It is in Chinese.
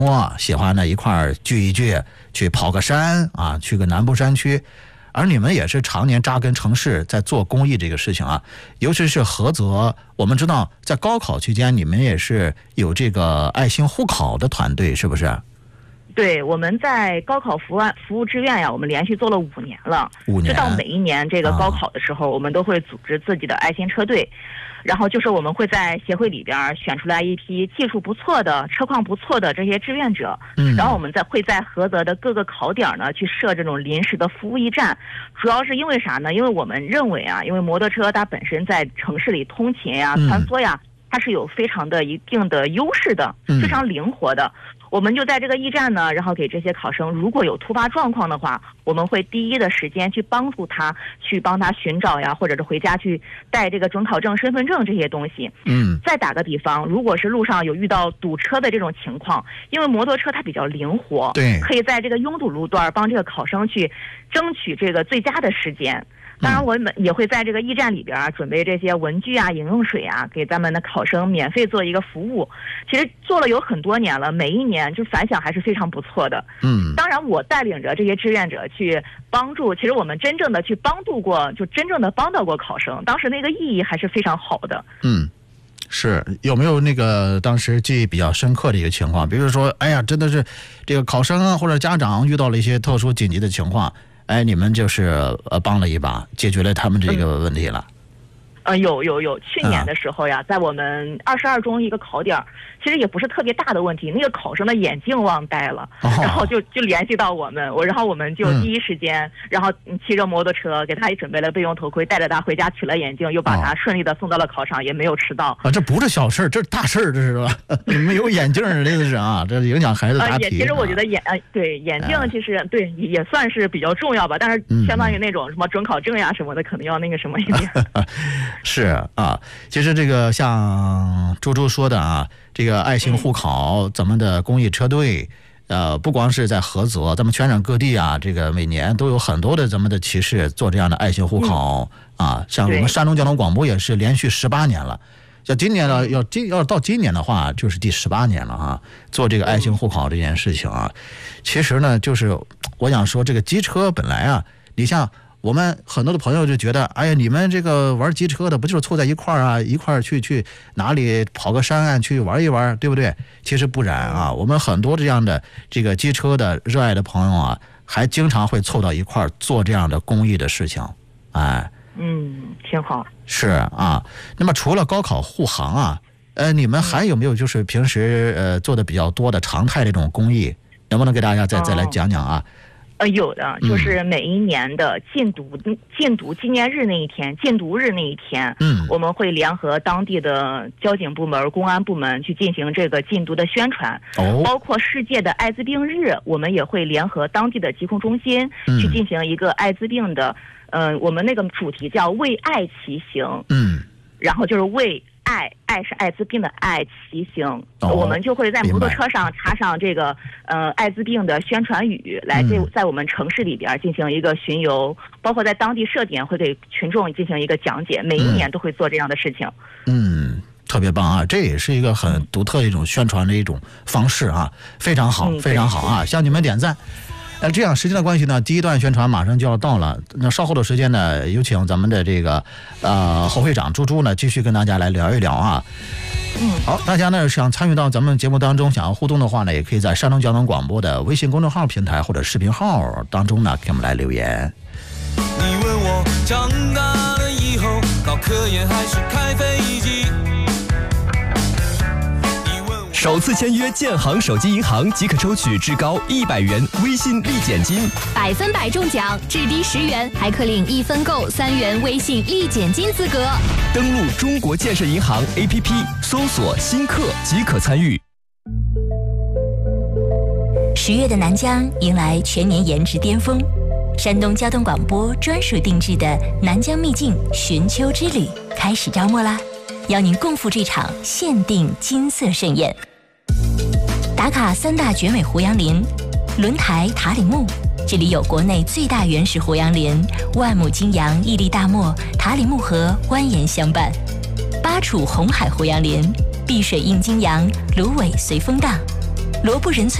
末喜欢呢一块儿聚一聚，去跑个山啊，去个南部山区。而你们也是常年扎根城市，在做公益这个事情啊，尤其是菏泽，我们知道在高考期间，你们也是有这个爱心护考的团队，是不是？ 对，我们在高考服务志愿呀，我们连续做了5年了。 5年， 直到每一年这个高考的时候，我们都会组织自己的爱心车队。然后就是我们会在协会里边选出来一批技术不错的、车况不错的这些志愿者，然后我们会在菏泽的各个考点呢去设这种临时的服务驿站，主要是因为啥呢？因为我们认为啊，因为摩托车它本身在城市里通勤呀、穿梭呀，它是有非常的一定的优势的，非常灵活的。我们就在这个驿站呢，然后给这些考生，如果有突发状况的话，我们会第一的时间去帮助他，去帮他寻找呀，或者是回家去带这个准考证、身份证这些东西。再打个比方，如果是路上有遇到堵车的这种情况，因为摩托车它比较灵活， 对， 可以在这个拥堵路段帮这个考生去争取这个最佳的时间。当然，我们也会在这个驿站里边准备这些文具啊、饮用水啊，给咱们的考生免费做一个服务。其实做了有很多年了，每一年就反响还是非常不错的。当然我带领着这些志愿者去帮助，其实我们真正的去帮助过，就真正的帮到过考生，当时那个意义还是非常好的。 是有没有那个当时记忆比较深刻的一个情况？比如说，哎呀，真的是这个考生啊或者家长遇到了一些特殊紧急的情况。哎，你们就是帮了一把，解决了他们这个问题了。 有，去年的时候呀，在我们22中一个考点，其实也不是特别大的问题，那个考生的眼镜忘带了，然后就联系到我们，然后我们就第一时间，然后骑着摩托车给他也准备了备用头盔，带着他回家取了眼镜，又把他顺利的送到了考场，也没有迟到。 这不是小事，这是大事，这是吧？没有眼镜这个是啊，这影响孩子答题。 其实我觉得眼镜其实对也算是比较重要吧，但是相当于那种什么准考证呀什么的，可能要那个什么一点。 是啊，其实这个像猪猪说的啊，这个爱心护考，咱们的公益车队，不光是在菏泽，咱们全省各地啊，这个每年都有很多的咱们的骑士做这样的爱心护考啊。像我们山东交通广播也是连续18年了，像今年呢，要到今年的话，就是第18年了啊，做这个爱心护考这件事情啊。其实呢，就是我想说，这个机车本来啊，你像。我们很多的朋友就觉得，哎呀，你们这个玩机车的不就是凑在一块儿啊，一块儿去哪里跑个山岸去玩一玩，对不对？其实不然啊，我们很多这样的这个机车的热爱的朋友啊，还经常会凑到一块儿做这样的公益的事情，哎， 挺好。 是啊，那么除了高考护航啊，你们还有没有就是平时做的比较多的常态这种公益，能不能给大家再来讲讲啊？ 有的，就是每一年的禁毒纪念日那一天，禁毒日那一天，我们会联合当地的交警部门、公安部门去进行这个禁毒的宣传。包括世界的艾滋病日，我们也会联合当地的疾控中心去进行一个艾滋病的，我们那个主题叫为爱骑行。然后就是为爱是艾滋病的爱骑行，我们就会在摩托车上插上这个艾滋病的宣传语，来在我们城市里边进行一个巡游，包括在当地设点会给群众进行一个讲解，每一年都会做这样的事情。 特别棒啊！这也是一个很独特的一种宣传的一种方式啊，非常好，非常好啊！向你们点赞。这样时间的关系呢，第一段宣传马上就要到了。那稍后的时间呢，有请咱们的这个侯会长猪猪呢，继续跟大家来聊一聊啊。好，大家呢想参与到咱们节目当中，想要互动的话呢，也可以在山东交通广播的微信公众号平台或者视频号当中呢，给我们来留言。 你问我长大了以后，搞科研还是开飞机？ 首次签约建行手机银行即可抽取至高100元微信立减金 ，100分100中奖，至低10元，还可领1分购3元微信立减金资格。 登录中国建设银行 APP 搜索新客即可参与。 10月的南疆迎来全年颜值巅峰，山东交通广播专属定制的南疆秘境寻秋之旅开始招募啦，邀您共赴这场限定金色盛宴。打卡3大绝美胡杨林，轮台塔里木，这里有国内最大原始胡杨林，万亩金杨屹立大漠，塔里木河蜿蜒相伴；巴楚红海胡杨林，碧水映金杨，芦苇随风荡； 罗布人村